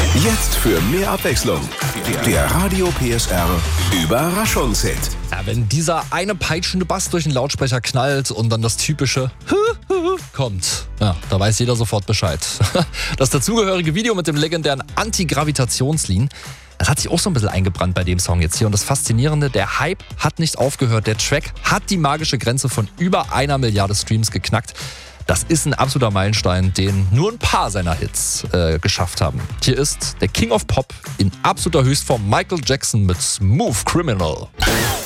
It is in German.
Jetzt für mehr Abwechslung. Der Radio PSR Überraschungshit. Ja, wenn dieser eine peitschende Bass durch den Lautsprecher knallt und dann das typische kommt, ja, da weiß jeder sofort Bescheid. Das dazugehörige Video mit dem legendären Anti-Gravitationslean, das hat sich auch so ein bisschen eingebrannt bei dem Song jetzt hier. Und das Faszinierende, der Hype hat nicht aufgehört. Der Track hat die magische Grenze von über 1 Milliarde Streams geknackt. Das ist ein absoluter Meilenstein, den nur ein paar seiner Hits geschafft haben. Hier ist der King of Pop in absoluter Höchstform, Michael Jackson mit Smooth Criminal.